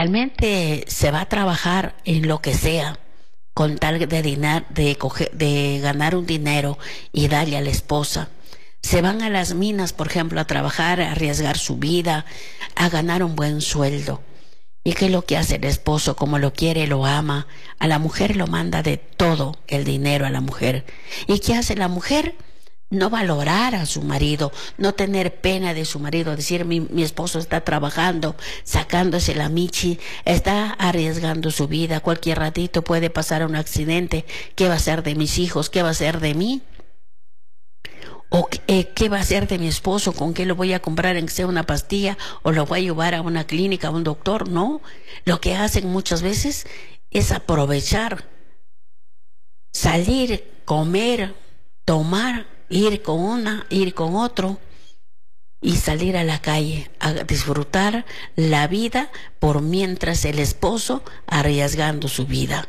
realmente se va a trabajar en lo que sea con tal de ganar un dinero y darle a la esposa. Se van a las minas, por ejemplo, a trabajar, a arriesgar su vida, a ganar un buen sueldo. ¿Y qué es lo que hace el esposo? Como lo quiere, lo ama. A la mujer lo manda de todo el dinero a la mujer. ¿Y qué hace la mujer? No valorar a su marido, no tener pena de su marido, decir mi esposo está trabajando, sacándose la michi, está arriesgando su vida, cualquier ratito puede pasar un accidente, ¿qué va a ser de mis hijos? ¿Qué va a ser de mí? ¿O qué va a hacer de mi esposo? ¿Con qué lo voy a comprar en que sea una pastilla? ¿O lo voy a llevar a una clínica, a un doctor? No, lo que hacen muchas veces es aprovechar, salir, comer, tomar, ir con una, ir con otro y salir a la calle a disfrutar la vida por mientras el esposo arriesgando su vida.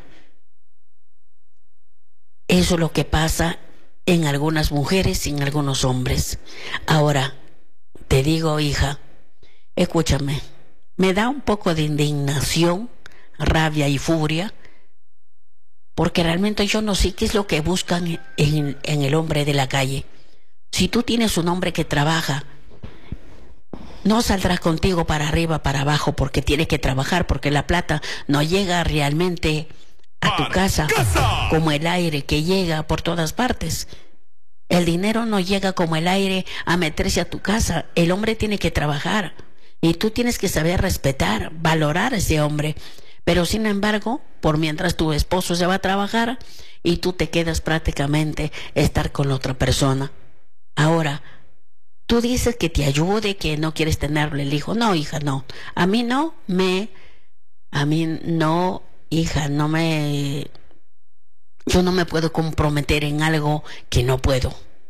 Eso es lo que pasa en algunas mujeres y en algunos hombres. Ahora, te digo, hija, escúchame, me da un poco de indignación, rabia y furia, porque realmente yo no sé qué es lo que buscan en el hombre de la calle. Si tú tienes un hombre que trabaja, no saldrá contigo para arriba, para abajo, porque tiene que trabajar, porque la plata no llega realmente a tu casa como el aire que llega por todas partes. El dinero no llega como el aire a meterse a tu casa. El hombre tiene que trabajar y tú tienes que saber respetar, valorar a ese hombre. Pero sin embargo, por mientras tu esposo se va a trabajar y tú te quedas prácticamente estar con otra persona. Ahora, tú dices que te ayude, que no quieres tenerle el hijo. No, hija, no. A mí no, hija, yo no me puedo comprometer en algo que no puedo.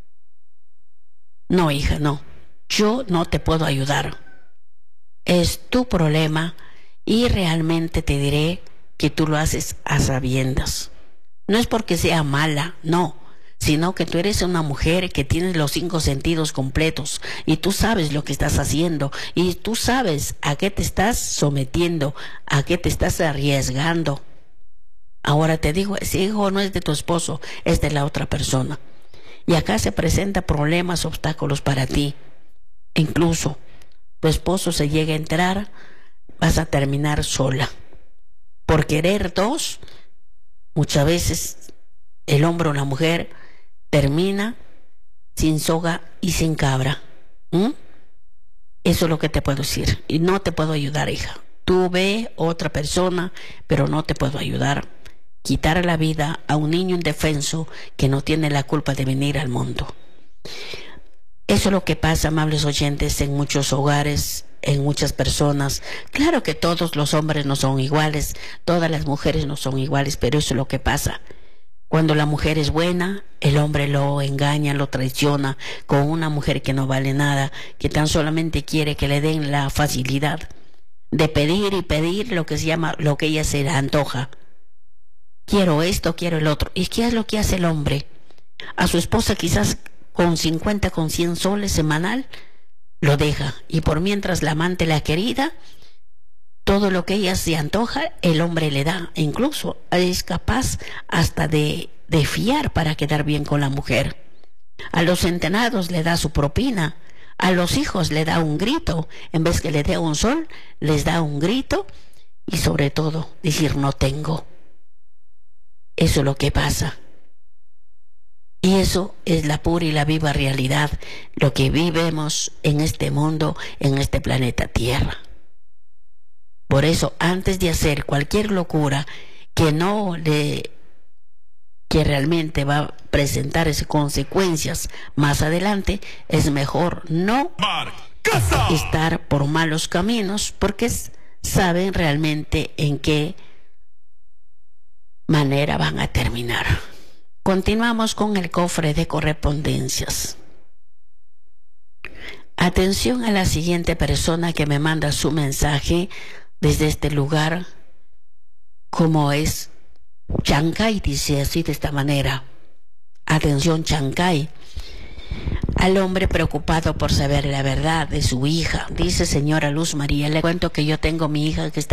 No, hija, no. Yo no te puedo ayudar. Es tu problema. Y realmente te diré que tú lo haces a sabiendas. No es porque sea mala, no, sino que tú eres una mujer que tienes los 5 sentidos completos y tú sabes lo que estás haciendo y tú sabes a qué te estás sometiendo, a qué te estás arriesgando. Ahora te digo, ese hijo no es de tu esposo, es de la otra persona. Y acá se presentan problemas, obstáculos para ti. Incluso tu esposo se llega a enterar, vas a terminar sola. Por querer dos, muchas veces el hombre o la mujer termina sin soga y sin cabra. Eso es lo que te puedo decir. Y no te puedo ayudar, hija. Tú ve otra persona, pero no te puedo ayudar. Quitar la vida a un niño indefenso que no tiene la culpa de venir al mundo. Eso es lo que pasa, amables oyentes, en muchos hogares, en muchas personas. Claro que todos los hombres no son iguales, todas las mujeres no son iguales, pero eso es lo que pasa. Cuando la mujer es buena, el hombre lo engaña, lo traiciona con una mujer que no vale nada, que tan solamente quiere que le den la facilidad de pedir y pedir lo que se llama, lo que ella se le antoja. Quiero esto, quiero el otro. ¿Y qué es lo que hace el hombre? A su esposa quizás con 50, con 100 soles semanal, lo deja. Y por mientras la amante, la querida, todo lo que ella se antoja, el hombre le da. E incluso es capaz hasta de fiar para quedar bien con la mujer. A los centenados le da su propina. A los hijos le da un grito. En vez que le dé un sol, les da un grito. Y sobre todo, decir no tengo. Eso es lo que pasa. Y eso es la pura y la viva realidad, lo que vivimos en este mundo, en este planeta Tierra. Por eso, antes de hacer cualquier locura que realmente va a presentar consecuencias más adelante, es mejor no estar por malos caminos, porque saben realmente en qué manera van a terminar. Continuamos con el cofre de correspondencias. Atención a la siguiente persona que me manda su mensaje desde este lugar, como es Chancay, dice así de esta manera. Atención, Chancay. Al hombre preocupado por saber la verdad de su hija, dice: señora Luz María, le cuento que yo tengo mi hija que está